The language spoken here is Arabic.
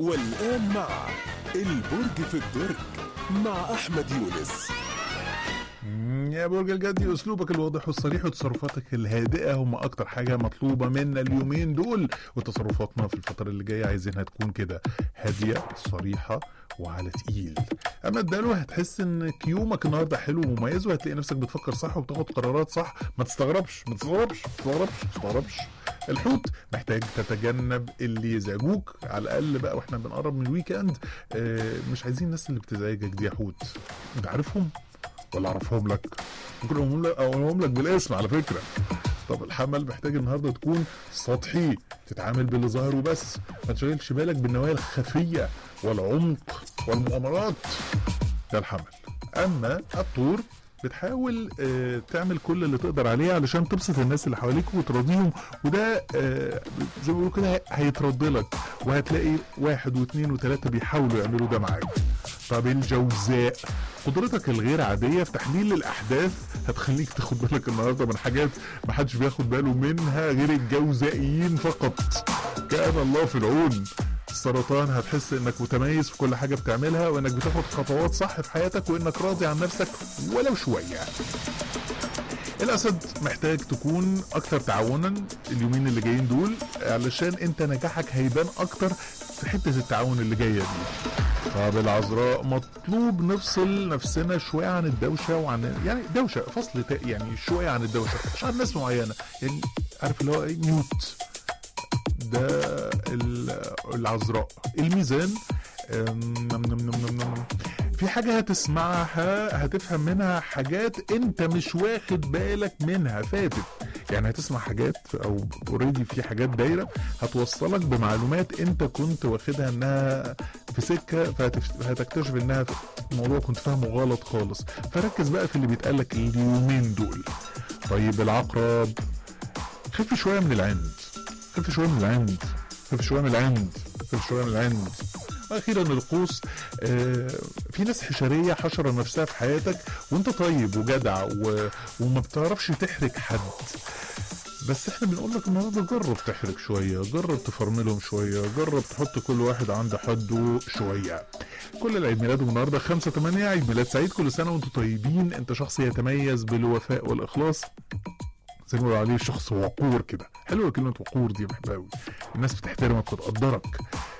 والآن مع البرج في الدرج مع أحمد يونس. يا برج الجدي، اسلوبك الواضح والصريح وتصرفاتك الهادئه هم اكتر حاجه مطلوبه منا اليومين دول، وتصرفاتنا في الفتره اللي جايه عايزينها تكون كده هاديه صريحه وعلى تقيل. اما الدلو هتحس ان يومك النهارده حلو ومميز، وهتلاقي نفسك بتفكر صح وبتاخد قرارات صح. ما تستغربش. الحوت محتاج تتجنب اللي يزعجوك على الاقل بقى، واحنا بنقرب من الويكند. مش عايزين الناس اللي بتزعجك دي يا حوت. انت عارفهم ولا اعرفهم لك؟ ممكن اقولهم لك بالاسم على فكره. طب الحمل محتاج النهارده تكون سطحي، تتعامل باللي ظاهر وبس، ما تشغلش بالك بالنوايا الخفيه والعمق والمؤامرات. ده الحمل. اما الطور بتحاول تعمل كل اللي تقدر عليه علشان تبسط الناس اللي حواليك وتراضيهم، وده زي ما بيقولوا كده هيترد لك، وهتلاقي 1 و2 و3 بيحاولوا يعملوا ده معاك. طب الجوزاء، قدرتك الغير عادية في تحليل الأحداث هتخليك تاخد بالك النهاردة من حاجات محدش بياخد باله منها غير الجوزائيين فقط. كان الله في العون. السرطان، هتحس انك متميز في كل حاجة بتعملها، وانك بتاخد خطوات صح في حياتك، وانك راضي عن نفسك ولو شوية. الأسد محتاج تكون أكثر تعاونا اليومين اللي جايين دول، علشان انت نجاحك هيبان أكتر في حتة التعاون اللي جاية دي. طب العذراء، مطلوب نفصل نفسنا شوية عن الدوشة، وعن يعني دوشة فصل يعني شوية عن الدوشة، مش عن ناس معينة، يعني عارف اللي هو ايه، ميوت. ده العذراء. الميزان، في حاجة هتسمعها هتفهم منها حاجات انت مش واخد بالك منها فاتت، يعني هتسمع حاجات او اوريدي في حاجات دايرة هتوصلك بمعلومات انت كنت واخدها انها في سكة، فهتكتشف انها الموضوع كنت فاهمه غلط خالص. فركز بقى في اللي بيتقالك اليومين دول. طيب العقرب، خف شوية من العند. واخيرا القوس، في ناس حشريه حشره نفسها في حياتك، وانت طيب وجدع وما بتعرفش تحرج حد، بس احنا بنقول لك النهارده جرب تحرج شويه، جرب تفرملهم شويه، جرب تحط كل واحد عند حده شويه. كل العيد ميلادهم النهارده 5/8، عيد ميلاد سعيد، كل سنه وانتم طيبين. انت شخص يتميز بالوفاء والاخلاص، زي ما بيقولوا عليه شخص وقور كده. حلوه كلمه وقور دي، بحبها قوي. الناس بتحترمك وتقدرك.